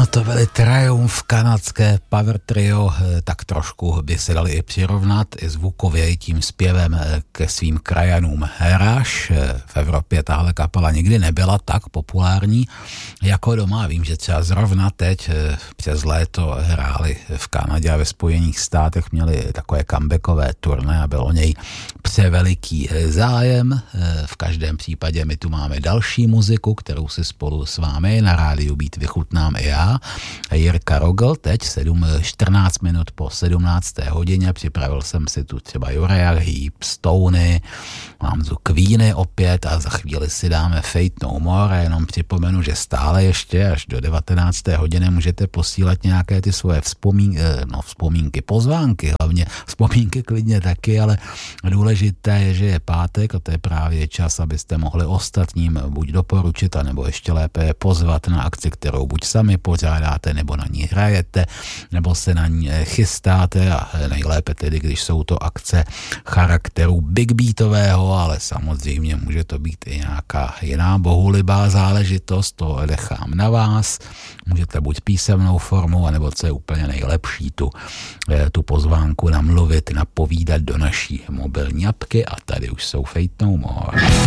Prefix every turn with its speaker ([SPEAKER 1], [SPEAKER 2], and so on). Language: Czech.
[SPEAKER 1] to byly Triumph, kanadské power trio, tak trošku by se dali i přirovnat i zvukově tím zpěvem ke svým krajanům. Rush v Evropě tahle kapela nikdy nebyla tak populární jako doma. Vím, že třeba zrovna teď přes léto hráli v Kanadě a ve Spojených státech, měli takové comebackové turné a byl o něj převeliký zájem. V každém případě my tu máme další muziku, kterou si spolu s vámi na rádiu Beat vychutnám i já. Jirka Rogl, teď 14 minut po 17. hodině, připravil jsem si tu třeba Uriah Heep, Stony, mám tu Queeny opět a za chvíli si dáme Fate No More a jenom připomenu, že stále ještě až do 19. hodiny můžete posílat nějaké ty svoje vzpomínky, pozvánky, hlavně vzpomínky klidně taky, ale důležité je, že je pátek a to je právě čas, abyste mohli ostatním buď doporučit, anebo ještě lépe je pozvat na akci, kterou buď sami pořádáte, nebo na ní hrajete, nebo se na ní chystáte a nejlépe tedy, když jsou to akce charakteru big beatového, ale samozřejmě může to být i nějaká jiná bohulibá záležitost, to nechám na vás. Můžete buď písemnou formou, anebo co je úplně nejlepší, tu pozvánku namluvit, napovídat do naší mobilní apky a tady už jsou Fate No More.